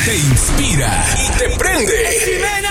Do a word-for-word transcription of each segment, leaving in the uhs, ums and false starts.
te inspira y te prende. ¡Ximena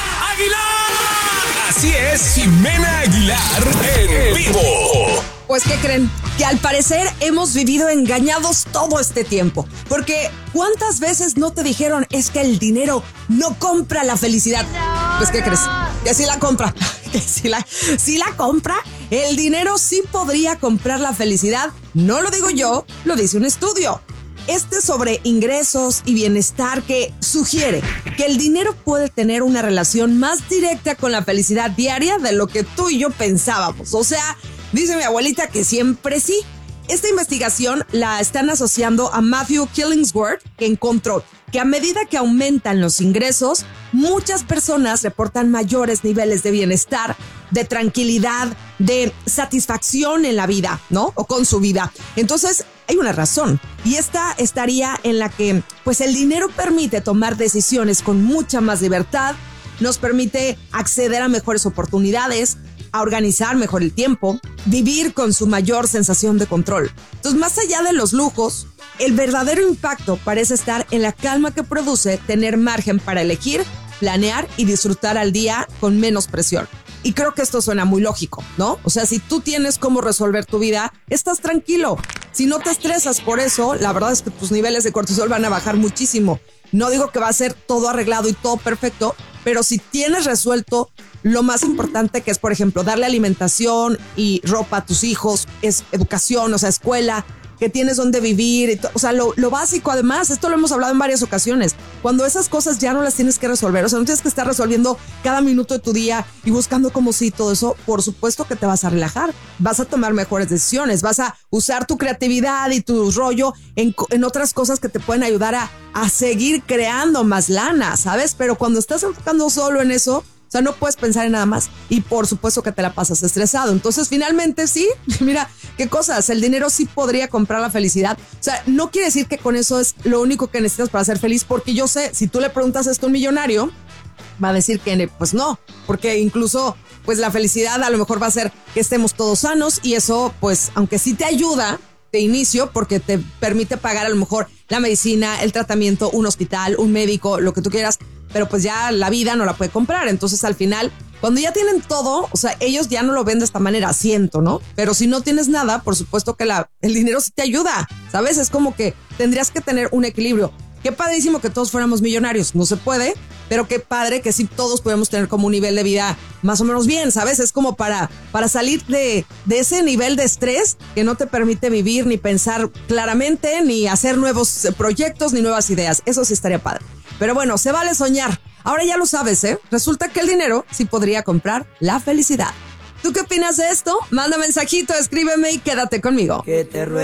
Aguilar! Así es, Ximena Aguilar en vivo. Pues, ¿qué creen? Que al parecer hemos vivido engañados todo este tiempo. Porque ¿cuántas veces no te dijeron es que el dinero no compra la felicidad? Pues, ¿qué crees? Que sí la compra. Que sí la, sí la compra. El dinero sí podría comprar la felicidad. No lo digo yo, lo dice un estudio. Este sobre ingresos y bienestar que sugiere que el dinero puede tener una relación más directa con la felicidad diaria de lo que tú y yo pensábamos. O sea, dice mi abuelita que siempre sí. Esta investigación la están asociando a Matthew Killingsworth, que encontró que a medida que aumentan los ingresos, muchas personas reportan mayores niveles de bienestar, de tranquilidad, de satisfacción en la vida, ¿no? O con su vida. Entonces, hay una razón. Y esta estaría en la que, pues, el dinero permite tomar decisiones con mucha más libertad, nos permite acceder a mejores oportunidades, a organizar mejor el tiempo, vivir con su mayor sensación de control. Entonces, más allá de los lujos, el verdadero impacto parece estar en la calma que produce tener margen para elegir, planear y disfrutar al día con menos presión. Y creo que esto suena muy lógico, ¿no? O sea, si tú tienes cómo resolver tu vida, estás tranquilo. Si no te estresas por eso, la verdad es que tus niveles de cortisol van a bajar muchísimo. No digo que va a ser todo arreglado y todo perfecto, pero si tienes resuelto lo más importante, que es, por ejemplo, darle alimentación y ropa a tus hijos, es educación, o sea, escuela, que tienes donde vivir, y o sea, lo, lo básico. Además, esto lo hemos hablado en varias ocasiones, cuando esas cosas ya no las tienes que resolver, o sea, no tienes que estar resolviendo cada minuto de tu día y buscando como si todo eso, por supuesto que te vas a relajar, vas a tomar mejores decisiones, vas a usar tu creatividad y tu rollo en, en otras cosas que te pueden ayudar a, a seguir creando más lana, ¿sabes? Pero cuando estás enfocando solo en eso, o sea, no puedes pensar en nada más y por supuesto que te la pasas estresado. Entonces, finalmente, sí, mira, qué cosas, el dinero sí podría comprar la felicidad. O sea, no quiere decir que con eso es lo único que necesitas para ser feliz, porque yo sé, si tú le preguntas esto a un millonario, va a decir que pues no, porque incluso pues la felicidad a lo mejor va a ser que estemos todos sanos y eso, pues, aunque sí te ayuda de inicio, porque te permite pagar a lo mejor la medicina, el tratamiento, un hospital, un médico, lo que tú quieras, pero pues ya la vida no la puede comprar. Entonces, al final, cuando ya tienen todo, o sea, ellos ya no lo ven de esta manera, siento, ¿no? Pero si no tienes nada, por supuesto que la, el dinero sí te ayuda, ¿sabes? Es como que tendrías que tener un equilibrio. Qué padrísimo que todos fuéramos millonarios, no se puede, pero qué padre que sí todos podemos tener como un nivel de vida más o menos bien, ¿sabes? Es como para, para salir de, de ese nivel de estrés que no te permite vivir, ni pensar claramente, ni hacer nuevos proyectos, ni nuevas ideas. Eso sí estaría padre. Pero bueno, se vale soñar. Ahora ya lo sabes, ¿eh? Resulta que el dinero sí podría comprar la felicidad. ¿Tú qué opinas de esto? Manda mensajito, escríbeme y quédate conmigo. Que te ruego.